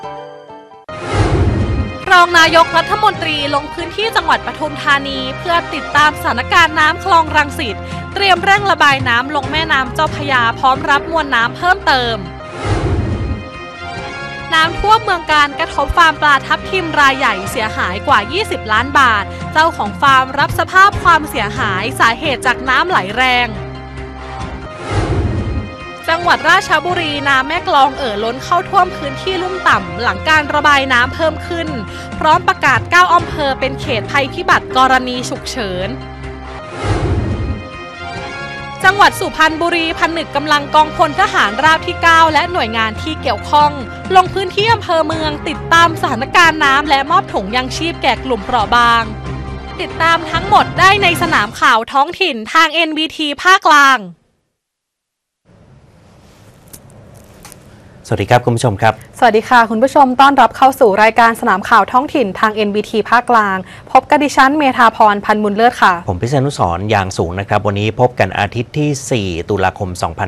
รองนายกรัฐมนตรีลงพื้นที่จังหวัดปทุมธานีเพื่อติดตามสถานการณ์น้ำคลองรังสิตเตรียมเร่งระบายน้ำลงแม่น้ำเจ้าพระยาพร้อมรับมวลน้ำเพิ่มเติมน้ำท่วมเมืองการกระทบฟาร์มปลาทับทิมรายใหญ่เสียหายกว่า20 ล้านบาทเจ้าของฟาร์มรับสภาพความเสียหายสาเหตุจากน้ำไหลแรงจังหวัดราชบุรีน้ำแม่กลองล้นเข้าท่วมพื้นที่ลุ่มต่ำหลังการระบายน้ำเพิ่มขึ้นพร้อมประกาศ9 อำเภอเป็นเขตภัยพิบัติกรณีฉุกเฉินจังหวัดสุพรรณบุรีผนึกกำลังกองพลทหารราบที่ 9 และหน่วยงานที่เกี่ยวข้องลงพื้นที่อำเภอเมืองติดตามสถานการณ์น้ำและมอบถุงยังชีพแก่กลุ่มเปราะบางติดตามทั้งหมดได้ในสนามข่าวท้องถิ่นทาง NBT ภาคกลางสวัสดีครับคุณผู้ชมครับสวัสดีค่ะคุณผู้ชมต้อนรับเข้าสู่รายการสนามข่าวท้องถิ่นทาง NBT ภาคกลางพบกับดิฉันเมธาพรพันธ์บุญเลิศค่ะผมพิษณุสรณ์อย่างสูงนะครับวันนี้พบกันอาทิตย์ที่4ตุลาคม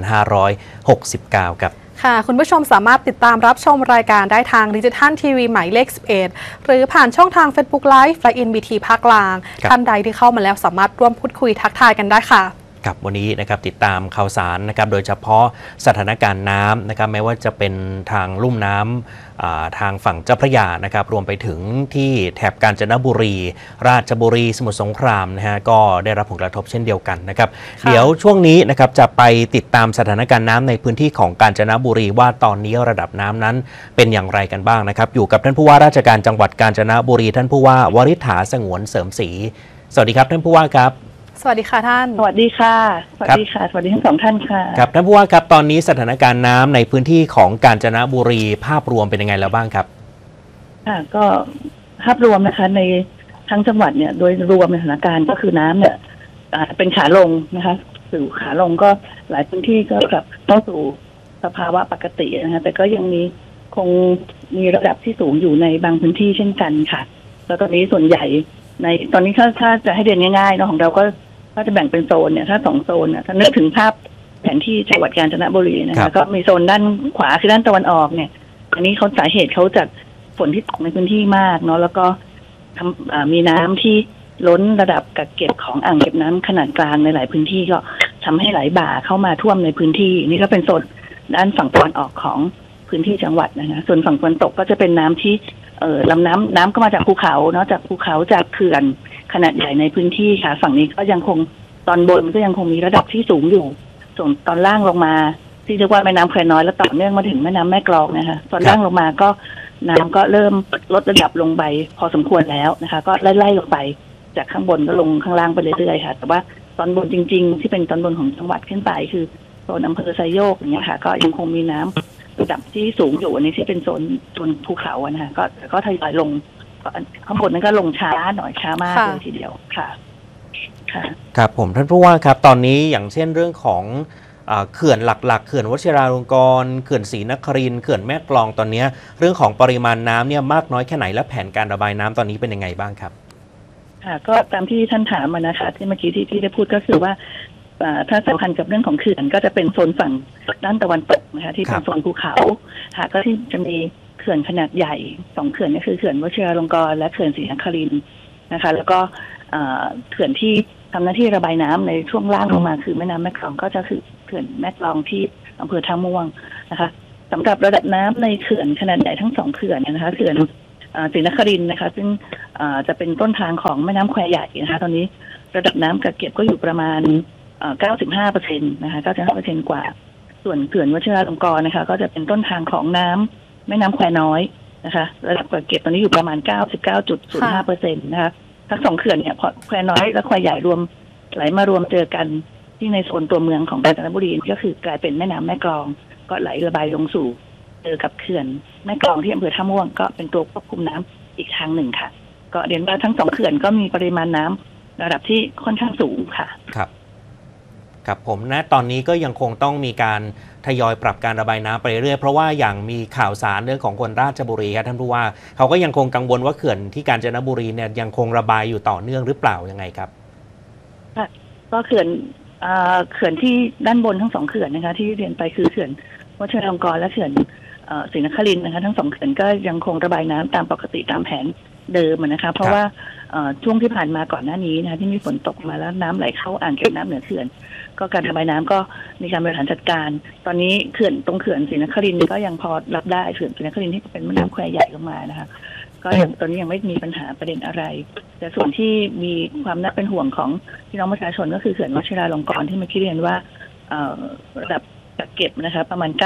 2569ครับค่ะคุณผู้ชมสามารถติดตามรับชมรายการได้ทางดิจิทัลทีวีหมายเลข11หรือผ่านช่องทาง Facebook Live และ NBT ภาคกลางท่านใดที่เข้ามาแล้วสามารถร่วมพูดคุยทักทายกันได้ค่ะกับวันนี้นะครับติดตามข่าวสารนะครับโดยเฉพาะสถานการณ์น้ำนะครับแม้ว่าจะเป็นทางลุ่มน้ำทางฝั่งเจ้าพระยานะครับรวมไปถึงที่แถบกาญจนบุรีราชบุรีสมุทรสงครามนะฮะก็ได้รับผลกระทบเช่นเดียวกันนะครับเดี๋ยวช่วงนี้นะครับจะไปติดตามสถานการณ์น้ำในพื้นที่ของกาญจนบุรีว่าตอนนี้ระดับน้ำนั้นเป็นอย่างไรกันบ้างนะครับอยู่กับท่านผู้ว่าราชการจังหวัดกาญจนบุรีท่านผู้ว่าวริษฐาสงวนเสริมศรีสวัสดีครับท่านผู้ว่าครับสวัสดีค่ะท่านสวัสดีค่ะสวัสดีค่ะสวัสดีทั้งสองท่านค่ะครับท่านผู้ว่าครับตอนนี้สถานการณ์น้ำในพื้นที่ของกาญจนบุรีภาพรวมเป็นยังไงแล้วบ้างครับก็ภาพรวมนะคะในทั้งจังหวัดเนี่ยโดยรวมในสถานการณ์ก็คือน้ำเนี่ยเป็นขาลงนะคะสู่ขาลงก็หลายพื้นที่ก็กลับเข้าสู่สภาวะปกตินะคะแต่ก็ยังคงมีระดับที่สูงอยู่ในบางพื้นที่เช่นกันค่ะแล้วตอนนี้ส่วนใหญ่ในตอนนี้ถ้าจะให้เรียนง่ายๆเนาะของเราก็ถ้าจะแบ่งเป็นโซนเนี่ยถ้า2 โซนเนี่ยถ้านึกถึงภาพแผนที่จังหวัดกาญจนบุรีนะคะก็มีโซนด้านขวาคือด้านตะวันออกเนี่ยอันนี้เขาสาเหตุเขาจากฝนที่ตกในพื้นที่มากเนาะแล้วก็มีน้ำที่ล้นระดับกักเก็บของอ่างเก็บน้ำขนาดกลางในหลายพื้นที่ก็ทำให้ไหลบ่าเข้ามาท่วมในพื้นที่นี่ก็เป็นโซนด้านฝั่งตะวันออกของพื้นที่จังหวัดนะคะส่วนฝั่งตะวันตกก็จะเป็นน้ำที่ลำน้ำก็มาจากภูเขาเนาะจากภูเขาจากเขื่อนขนาดใหญ่ในพื้นที่ค่ะฝั่งนี้ก็ยังคงตอนบนก็ยังคงมีระดับที่สูงอยู่ส่วนตอนล่างลงมาที่เรียกว่าแม่น้ำแควน้อยแล้วต่อเนื่องมาถึงแม่น้ำแม่กลองนะคะตอนล่างลงมาก็น้ำก็เริ่มลดระดับลงไปพอสมควรแล้วนะคะก็ไล่ลงไปจากข้างบนก็ลงข้างล่างไปเรื่อยๆค่ะแต่ว่าตอนบนจริงๆที่เป็นตอนบนของจังหวัดขึ้นไปคือโซนอำเภอไซโยกอย่างเงี้ยค่ะก็ยังคงมีน้ำระดับที่สูงอยู่อันนี้ที่เป็นโซนภูเขาอะนะคะก็ทยอยลงข้างบนนั้นก็ลงช้าหน่อยช้ามากเลยทีเดียวค่ะครับผมท่านผู้ว่าครับตอนนี้อย่างเช่นเรื่องของเขื่อนหลักๆเขื่อนวชิราลงกรณ์เขื่อนศรีนครินทร์เขื่อนแม่กลองตอนนี้เรื่องของปริมาณน้ำเนี่ยมากน้อยแค่ไหนและแผนการระบายน้ำตอนนี้เป็นยังไงบ้างครับค่ะก็ตามที่ท่านถามมานะคะที่เมื่อกี้ที่ได้พูดก็คือว่าถ้าสำคัญกับเรื่องของเขื่อนก็จะเป็นโซนฝั่งด้านตะวันตกนะคะที่เป็นโซนภูเขาค่ะก็ที่จะมีเขื่อนขนาดใหญ่2 เขื่อนก็คือเขื่อนวชิราลงกรณ์และเขื่อนศรีนครินทร์นะคะแล้วก็เขื่อนที่ทำหน้าที่ระบายน้ำในช่วงล่างลงมาคือแม่น้ำแม่กลองก็จะคือเขื่อนแม่กลองที่อำเภอท่าม่วงนะคะสำหรับระดับน้ำในเขื่อนขนาดใหญ่ทั้ง2 เขื่อนนะคะเขื่อนศรีนครินทร์นะคะซึ่งจะเป็นต้นทางของแม่น้ำแควใหญ่นะคะตอนนี้ระดับน้ำกักเก็บก็อยู่ประมาณ95%นะคะ 95% กว่าส่วนเขื่อนวชิราลงกรณ์นะคะก็จะเป็นต้นทางของน้ำแม่น้ำแควน้อยนะคะระดับกักเก็บตอนนี้อยู่ประมาณ 99.05% นะคะทั้ง2 เขื่อนเนี่ยพอแควน้อยและแควใหญ่รวมไหลมารวมเจอกันที่ในโซนตัวเมืองของกาญจนบุรีก็คือกลายเป็นแม่น้ำแม่กลองก็ไหลระบายลงสู่เจอกับเขื่อนแม่กลองที่อำเภอท่าม่วงก็เป็นตัวควบคุมน้ำอีกทางหนึ่งค่ะก็เรียนว่าทั้ง2 เขื่อนก็มีปริมาณน้ำระดับที่ค่อนข้างสูงค่ะครับผมณตอนนี้ก็ยังคงต้องมีการทยอยปรับการระบายน้ำไปเรื่อยเพราะว่าอย่างมีข่าวสารเรื่องของคนราชบุรีครับท่านผู้ว่าเขาก็ยังคงกังวลว่าเขื่อนที่กาญจนบุรีเนี่ยยังคงระบายอยู่ต่อเนื่องหรือเปล่ายังไงครับก็เขื่อนที่ด้านบนทั้ง2 เขื่อนนะคะที่เรียนไปคือเขื่อนวชิราลงกรณ์และเขื่อนศรีนครินทร์นะคะทั้ง2 เขื่อนก็ยังคงระบายน้ำตามปกติตามแผนเดิมนะคะเพราะว่าช่วงที่ผ่านมาก่อนหน้านี้นะคะที่มีฝนตกมาแล้วน้ำไหลเข้าอ่างเก็บน้ำเหนือเขื่อนก็การระบายน้ำก็มีการบริหารจัดการ ตอนนี้เขื่อนตรงเขื่อนศรีนครินทร์ก็ยังพอรับได้เขื่อนศรีนครินทร์ที่เป็นแม่น้ำแควใหญ่ลงมานะคะก็ยังตอนนี้ยังไม่มีปัญหาประเด็นอะไรแต่ส่วนที่มีความน่าเป็นห่วงของพี่น้องประชาชนก็คือเขื่อนวชิราลงกรณ์ที่เมื่อกี้เรียนว่าระดับกักเก็บนะคะประมาณ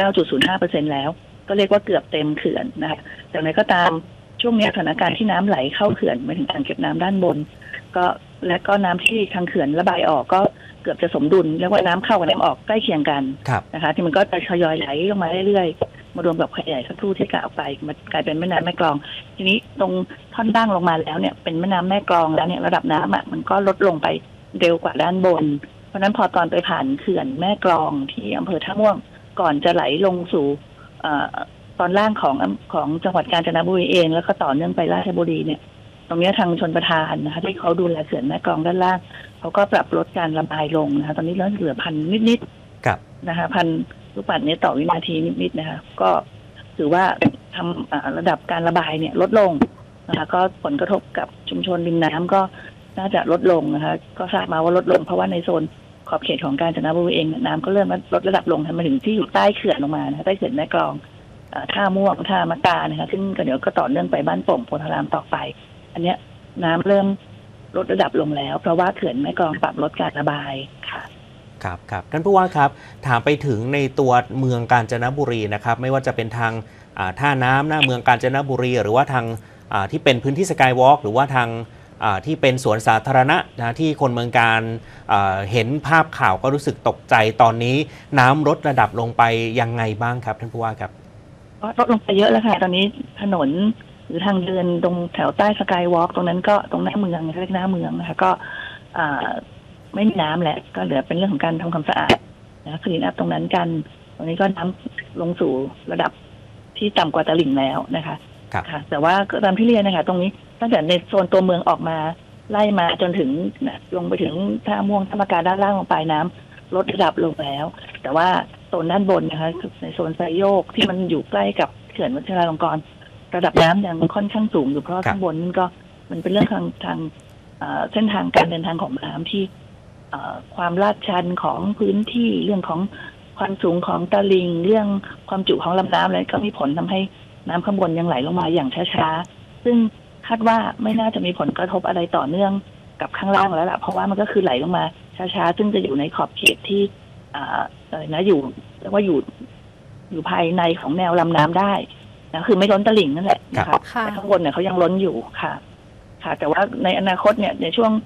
99.05% แล้วก็เรียกว่าเกือบเต็มเขื่อนนะคะแต่ไหนก็ตามช่วงนี้สถานการณ์ที่น้ำไหลเข้าเขื่อนมาถึงอ่างเก็บน้ำด้านบนก็น้ำที่ทางเขื่อนระบายออกก็เกือบจะสมดุลเรียกว่าน้ำเข้ากับน้ำออกใกล้เคียงกันนะคะที่มันก็จะทยอยไหลลงมาเรื่อยๆมารวมกับแควใหญ่สักครู่ที่กล่าวไปมันกลายเป็นแม่น้ำแม่กลองทีนี้ตรงท่อนล่างลงมาแล้วเนี่ยเป็นแม่น้ำแม่กลองแล้วเนี่ยระดับน้ำมันก็ลดลงไปเร็วกว่าด้านบนเพราะฉะนั้นพอตอนไปผ่านเขื่อนแม่กลองที่อำเภอท่าม่วงก่อนจะไหลลงสู่ตอนล่างของจังหวัดกาญจนบุรีเองแล้วก็ต่อเนื่องไปราชบุรีเนี่ยตรงนี้ทางชลประทานนะคะที่เขาดูแลเขื่อนแม่กลองด้านล่างเขาก็ปรับลดการระบายลงนะคะตอนนี้เหลือ1,000 นิดๆนะคะ1,000 ลูกบาศก์เมตรต่อวินาทีนิดๆนะคะก็ถือว่าทำระดับการระบายเนี่ยลดลงนะคะก็ผลกระทบกับชุมชนริมน้ำก็น่าจะลดลงนะคะก็ทราบมาว่าลดลงเพราะว่าในโซนขอบเขตของกาญจนบุรีเองน้ำก็เริ่มลดระดับลงมาถึงที่อยู่ใต้เขื่อนลงมานะใต้เขื่อนแม่กลองท่าม่วงท่ามะกานะคะซึ่งเดี๋ยวก็ต่อเนื่องไปบ้านโป่งโพธารามต่อไปอันเนี้ยน้ำเริ่มลดระดับลงแล้วเพราะว่าเขื่อนแม่กลองปรับลดการระบายค่ะครับท่านผู้ว่าครับถามไปถึงในตัวเมืองกาญจนบุรีนะครับไม่ว่าจะเป็นทางท่าน้ำหน้าเมืองกาญจนบุรีหรือว่าทางที่เป็นพื้นที่สกายวอล์กหรือว่าทางที่เป็นสวนสาธารณะนะที่คนเมืองการเห็นภาพข่าวก็รู้สึกตกใจตอนนี้น้ำลดระดับลงไปยังไงบ้างครับท่านผู้ว่าครับลดลงไปเยอะแล้วค่ะตอนนี้ถนนหรือทางเดินตรงแถวใต้สกายวอล์กตรงนั้นก็ตรงหน้าเมืองเรียกหน้าเมืองนะคะก็ไม่มีน้ำแหละก็เหลือเป็นเรื่องของการทำความสะอาดนะคลีนอัพตรงนั้นกันตรงนี้ก็น้ำลงสู่ระดับที่ต่ำกว่าตลิ่งแล้วนะคะค่ะแต่ว่าตามที่เรียนนะคะตรงนี้ตั้งแต่ในโซนตัวเมืองออกมาไล่มาจนถึงลงไปถึงท่าม่วงท่ามะกาด้านล่างลงไปน้ำลดระดับลงแล้วแต่ว่าโซนด้านบนนะคะในโซนไซโยกที่มันอยู่ใกล้กับเขื่อนวชิราลงกรณ์ระดับน้ำยังค่อนข้างสูงอยู่เพราะข้างบนก็มันเป็นเรื่องทางเส้นทางการเดินทางของน้ำที่ความลาดชันของพื้นที่เรื่องของความสูงของตลิ่งเรื่องความจุของลำน้ำอะไรก็มีผลทำให้น้ำข้างบนยังไหลลงมาอย่างช้าๆซึ่งคาดว่าไม่น่าจะมีผลกระทบอะไรต่อเนื่องกับข้างล่างแล้วล่ะเพราะว่ามันก็คือไหลลงมาช้าๆซึ่งจะอยู่ในขอบเขตที่อยู่เรียกว่าอยู่ภายในของแนวลำน้ำได้นะคือไม่ล้นตลิ่งนั่นแหละนะคะแต่ข้างบนเนี่ยเขายังล้นอยู่ค่ะแต่ว่าในอนาคตเนี่ยในช่วง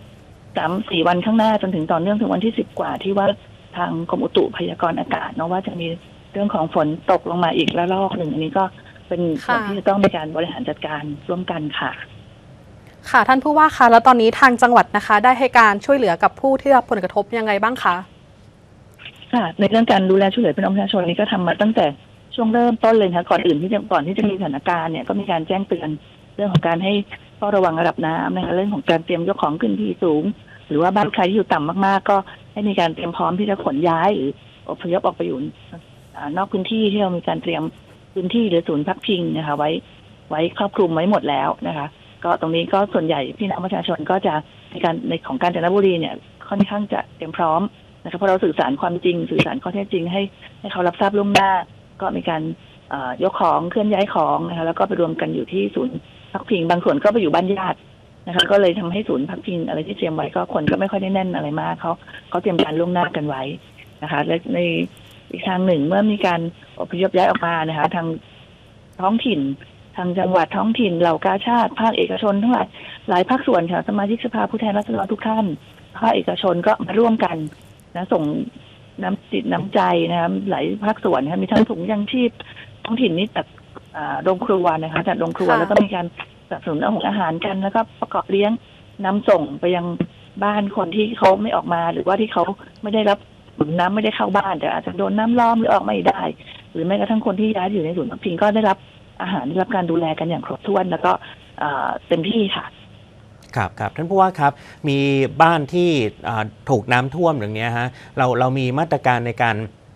3-4 วันข้างหน้าจนถึงต่อเนื่องถึงวันที่10 กว่าที่ว่าทางกรมอุตุพยากรณ์อากาศเนาะว่าจะมีเรื่องของฝนตกลงมาอีกระลอกหนึ่งอันนี้ก็เป็นส่วนที่จะต้องมีการบริหารจัดการร่วมกันค่ะท่านผู้ว่าคะแล้วตอนนี้ทางจังหวัดนะคะได้ให้การช่วยเหลือกับผู้ที่รับผลกระทบยังไงบ้างคะค่ะในเรื่องการดูแลช่วยเหลือพี่น้องประชาชนนี้ก็ทำมาตั้งแต่ช่วงเริ่มต้นเลยค่ะก่อนที่จะมีสถานการณ์เนี่ยก็มีการแจ้งเตือนเรื่องของการให้เฝ้าระวังระดับน้ำนะคะเรื่องของการเตรียมยกของขึ้นที่สูงหรือว่าบ้านใครที่อยู่ต่ำมากๆก็ให้มีการเตรียมพร้อมที่จะขนย้ายหรืออพยพออกไปอยู่นอกพื้นที่ที่เรามีการเตรียมพื้นที่หรือศูนย์พักพิงนะคะไว้ครอบคลุมไว้หมดแล้วนะคะก็ตรงนี้ก็ส่วนใหญ่พี่น้องประชาชนก็จะในของกาญจนบุรีเนี่ยค่อนข้างจะเตรียมพร้อมนะคะเพราะเราสื่อสารความจริงสื่อสารข้อเท็จจริงให้เขารับทราบล่วงหน้าก็มีการยกของเคลื่อนย้ายของนะคะแล้วก็ไปรวมกันอยู่ที่ศูนย์พักพิงบางส่วนก็ไปอยู่บ้านญาตินะคะก็เลยทำให้ศูนย์พักพิงอะไรที่เตรียมไว้ก็คนก็ไม่ค่อยได้แน่นอะไรมากเขาเตรียมการล่วงหน้ากันไว้นะคะและในอีกทางหนึ่งเมื่อมีการอพยพย้ายออกมานะคะทางท้องถิ่นทางจังหวัดท้องถิ่นเหล่ากาชาติภาคเอกชนทั้งหลายภาคส่วนค่ะสมาชิกสภาผู้แทนราษฎรทุกท่านภาคเอกชนก็มาร่วมกันนะส่งน้ำจิตน้ำใจนะคะหลายภาคส่วนนะคะมีทั้งถุงยังชีพท้องถิ่นนี้จัดโรงครัวนะคะจัดโรงครัวแล้วก็มีการสนับสนุนอาหารกันแล้วก็ประกอบเลี้ยงนำส่งไปยังบ้านคนที่เขาไม่ออกมาหรือว่าที่เขาไม่ได้รับน้ำไม่ได้เข้าบ้านแต่อาจจะโดนน้ำล้อมหรือออกไม่ได้หรือแม้กระทั่งคนที่ย้ายอยู่ในศูนย์พักพิงก็ได้รับอาหารได้รับการดูแลกันอย่างครบถ้วนแล้วก็เต็มที่ค่ะครับท่านผู้ว่าครับมีบ้านที่ถูกน้ำท่วมอย่างนี้ฮะเรามีมาตรการในการ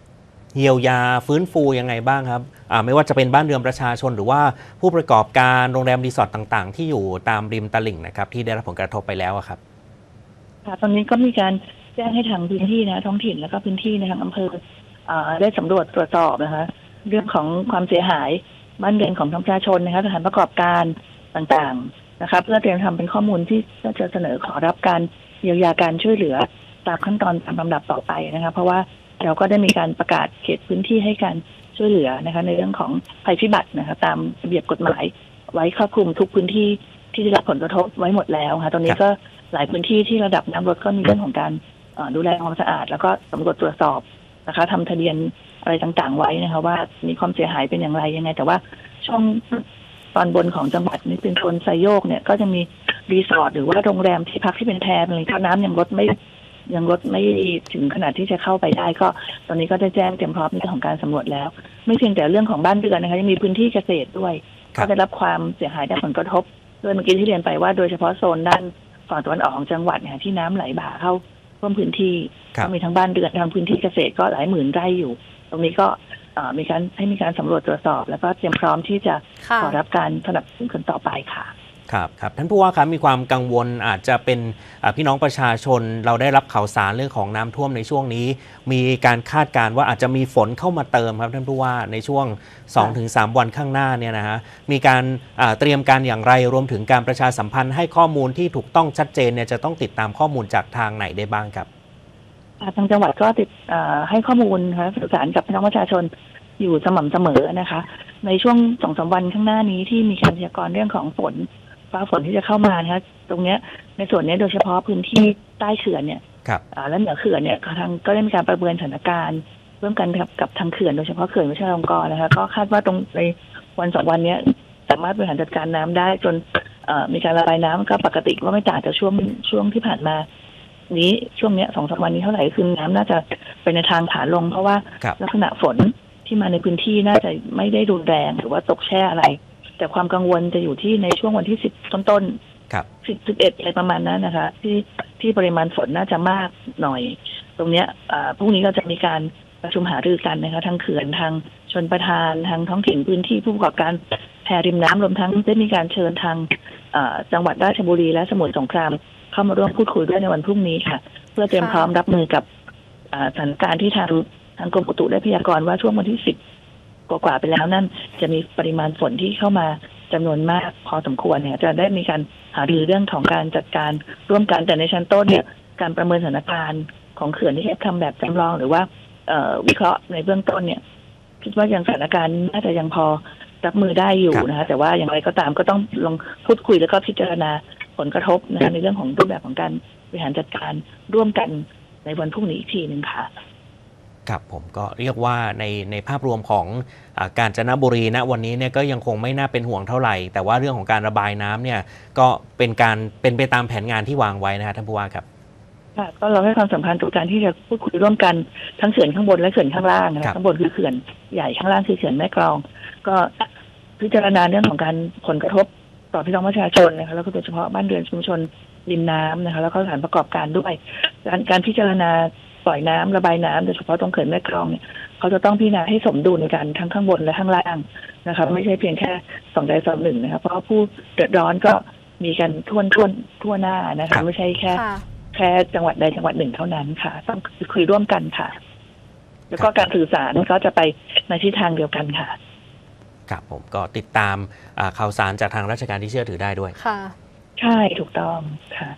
เยียวยาฟื้นฟูยังไงบ้างครับไม่ว่าจะเป็นบ้านเรือนประชาชนหรือว่าผู้ประกอบการโรงแรมรีสอร์ทต่างๆที่อยู่ตามริมตลิ่งนะครับที่ได้รับผลกระทบไปแล้วครับค่ะตอนนี้ก็มีการแจ้งให้ทางพื้นที่นะท้องถิ่นแล้วก็พื้นที่ในทางอำเภอได้สำรวจตรวจสอบนะคะเรื่องของความเสียหายบ้านเรือนของประชาชนนะคะสถานประกอบการต่างๆนะคะเพื่อเตรียมทำเป็นข้อมูลที่จะเสนอขอรับการเยียวยาการช่วยเหลือตามขั้นตอนตามลำดับต่อไปนะคะเพราะว่าเราก็ได้มีการประกาศเขตพื้นที่ให้การช่วยเหลือนะคะในเรื่องของภัยพิบัตินะคะตามระเบียบกฎหมายไว้ครอบคลุมทุกพื้นที่ที่ได้รับผลกระทบไว้หมดแล้วค่ะตอนนี้ก็หลายพื้นที่ที่ระดับน้ำลดก็มีเรื่องของการดูแลความสะอาดแล้วก็สำรวจตรวจสอบนะคะทำทะเบียนอะไรต่างๆไว้นะคะว่ามีความเสียหายเป็นอย่างไรยังไงแต่ว่าช่วงตอนบนของจังหวัดนี่เป็นโซนไซโยกเนี่ยก็จะมีรีสอร์ทหรือว่าโรงแรมที่พักที่เป็นแพอะไรก็น้ำยังลดไม่ถึงขนาดที่จะเข้าไปได้ก็ตอนนี้ก็ได้แจ้งเตรียมพร้อมในเรื่องของการสำรวจแล้วไม่เพียงแต่เรื่องของบ้านเรือนนะคะยังมีพื้นที่เกษตรด้วยก็ได้รับความเสียหายได้ผลกระทบโดยเมื่อกี้ที่เรียนไปว่าโดยเฉพาะโซนด้านฝั่งตะวันออกของจังหวัดเนี่ยที่น้ำไหลบ่าเข้าท่วมพื้นที่ก็มีทั้งบ้านเรือนทั้งพื้นที่เกษตรก็หลายหมื่นไร่อยู่ตรงนี้ก็มีการสำรวจตรวจสอบแล้วก็เตรียมพร้อมที่จะขอรับการสนับสนุนคนต่อไปค่ะครับท่านผู้ว่าครับมีความกังวลอาจจะเป็นพี่น้องประชาชนเราได้รับข่าวสารเรื่องของน้ำท่วมในช่วงนี้มีการคาดการณ์ว่าอาจจะมีฝนเข้ามาเติมครับท่านผู้ว่าในช่วง 2-3 วันข้างหน้าเนี่ยนะฮะมีการเตรียมการอย่างไรรวมถึงการประชาสัมพันธ์ให้ข้อมูลที่ถูกต้องชัดเจนเนี่ยจะต้องติดตามข้อมูลจากทางไหนได้บ้างครับทางจังหวัดก็ให้ข้อมูลนะคะสื่อสารกับพี่น้องประชาชนอยู่สม่ำเสมอนะคะในช่วง 2-3 วันข้างหน้านี้ที่มีการพยากรณ์เรื่องของฟ้าฝนที่จะเข้ามานะคะตรงเนี้ยในส่วนนี้โดยเฉพาะพื้นที่ใต้เขื่อนเนี่ยและเหนือเขื่อนเนี่ยทางก็ได้มีการประเมินสถานการณ์ร่วมกันกับทางเขื่อนโดยเฉพาะเขื่อนวชิรลงกรณ์นะคะก็คาดว่าตรงในวัน2 วันนี้สามารถบริหารจัดการน้ำได้จนมีการระบายน้ำก็ปกติก็ไม่ต่างจากช่วงที่ผ่านมานี้ช่วงเนี้ย 2-3 วันนี้เท่าไหร่คือน้ำน่าจะเป็นในทางขาลงเพราะว่าลักษณะฝนที่มาในพื้นที่น่าจะไม่ได้รุนแรงหรือว่าตกแช่อะไรแต่ความกังวลจะอยู่ที่ในช่วงวันที่10ต้น11อะไรประมาณนั้นนะคะที่ปริมาณฝนน่าจะมากหน่อยตรงเนี้ยพรุ่งนี้ก็จะมีการประชุมหารือกันนะคะทางเขื่อนทางชลประทานทางท้องถิ่นพื้นที่ผู้ประกอบการแพริมน้ำรวมทั้งได้มีการเชิญทางจังหวัดราชบุรีและสมุทรสงครามเข้ามาร่วมพูดคุยด้วยในวันพรุ่งนี้ค่ะเพื่อเตรียมพร้อมรับมือกับสถานการณ์ที่ทางกรมอุตุได้พยากรณ์ว่าช่วงวันที่10กว่าไปแล้วนั่นจะมีปริมาณฝนที่เข้ามาจำนวนมากพอสมควรเนี่ยจะได้มีการหารือเรื่องของการจัดการร่วมกันแต่ในชั้นต้นเนี่ยการประเมินสถานการณ์ของเขื่อนที่ทำแบบจำลองหรือว่าวิเคราะห์ในเบื้องต้นเนี่ยคิดว่ายังสถานการณ์น่าจะยังพอรับมือได้อยู่นะคะแต่ว่าอย่างไรก็ตามก็ต้องลองพูดคุยแล้วก็พิจารณาผลกระทบนะคะในเรื่องของรูปแบบของการบริหารจัดการร่วมกันในวันพรุ่งนี้อีกทีนึงค่ะครับผมก็เรียกว่าในภาพรวมของกาญจนบุรีณวันนี้เนี่ยก็ยังคงไม่น่าเป็นห่วงเท่าไหร่แต่ว่าเรื่องของการระบายน้ำเนี่ยก็เป็นไปตามแผนงานที่วางไว้นะฮะท่านผู้ว่าครับค่ะก็เราให้ความสำคัญกับการที่จะพูดคุยร่วมกันทั้งเขื่อนข้างบนและเขื่อนข้างล่างนะข้างบนคือเขื่อนใหญ่ข้างล่างคือเขื่อนแม่กลองก็พิจารณาเรื่องของการผลกระทบต่อพี่น้องประชาชนนะคะแล้วก็โดยเฉพาะบ้านเรือนชุมชนริมน้ำนะคะแล้วก็สถานประกอบการด้วยการพิจารณาปล่อยน้ำระบายน้ำโดยเฉพาะตรงเขื่อนแม่กลองเนี่ยเขาจะต้องพิจารณาให้สมดุลกันทั้งข้างบนและข้างล่างนะคะไม่ใช่เพียงแค่2 ใจ 2 1นะคะเพราะผู้เดือดร้อนก็มีกันทั่วหน้านะคะไม่ใช่แค่จังหวัดใดจังหวัดหนึ่งเท่านั้นค่ะต้องคุยร่วมกันค่ะแล้วก็การสื่อสารก็จะไปในทิศทางเดียวกันค่ะครับผมก็ติดตามข่าวสารจากทางราชการที่เชื่อถือได้ด้วยค่ะใช่ถูกต้องค่ะ